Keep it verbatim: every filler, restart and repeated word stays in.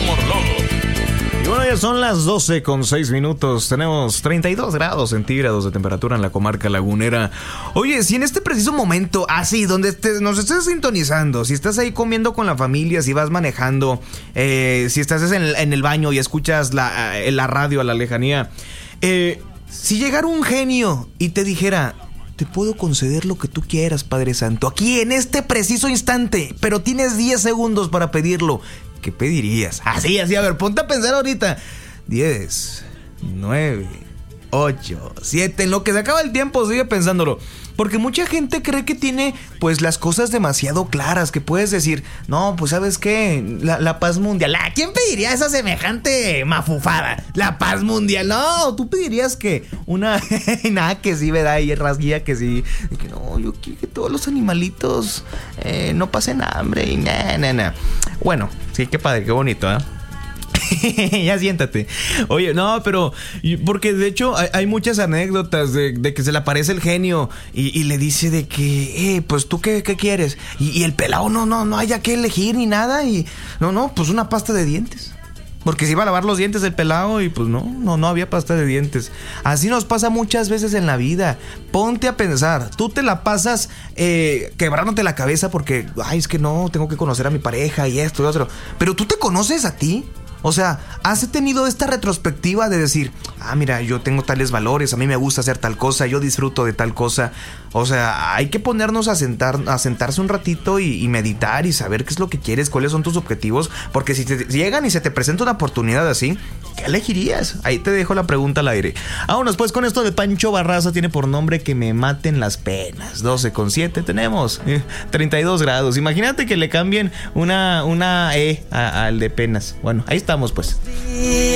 Y bueno, ya son las doce con seis minutos. Tenemos treinta y dos grados centígrados de temperatura en la comarca lagunera. Oye, si en este preciso momento, así, donde estés, nos estés sintonizando, si estás ahí comiendo con la familia, si vas manejando, eh, si estás en el, en el baño y escuchas la, la radio a la lejanía, eh, si llegara un genio y te dijera: te puedo conceder lo que tú quieras, Padre Santo, aquí en este preciso instante, pero tienes diez segundos para pedirlo, ¿qué pedirías? Así, así, a ver, ponte a pensar ahorita. diez, nueve, ocho, siete, en lo que se acaba el tiempo, sigue pensándolo. Porque mucha gente cree que tiene, pues, las cosas demasiado claras, que puedes decir: no, pues, ¿sabes qué? La, la paz mundial. ¿A quién pediría esa semejante mafufada? La paz mundial. No, tú pedirías que una... nada, que sí, ¿verdad? Y rasguía que sí. Que no, yo quiero que todos los animalitos eh, no pasen hambre y na, na, na. Bueno, sí, qué padre, qué bonito, ¿eh? Ya siéntate. Oye, no, pero porque de hecho hay, hay muchas anécdotas de, de que se le aparece el genio y, y le dice de que, eh, pues tú qué, qué quieres. Y, y el pelado no, no, no haya que elegir ni nada. Y no, no, pues una pasta de dientes. Porque se iba a lavar los dientes el pelado y pues no, no, no había pasta de dientes. Así nos pasa muchas veces en la vida. Ponte a pensar, tú te la pasas eh, quebrándote la cabeza porque, ay, es que no, tengo que conocer a mi pareja y esto y otro. Pero tú te conoces a ti. O sea, ¿has tenido esta retrospectiva de decir: ah, mira, yo tengo tales valores, a mí me gusta hacer tal cosa, yo disfruto de tal cosa? O sea, hay que ponernos a sentar, a sentarse un ratito y, y meditar y saber qué es lo que quieres, cuáles son tus objetivos. Porque si te llegan y se te presenta una oportunidad así, ¿qué elegirías? Ahí te dejo la pregunta al aire. Vámonos pues con esto de Pancho Barraza, tiene por nombre Que me maten las penas. doce con siete tenemos, eh, treinta y dos grados. Imagínate que le cambien una, una E a- al de penas. Bueno, ahí está. Estamos pues.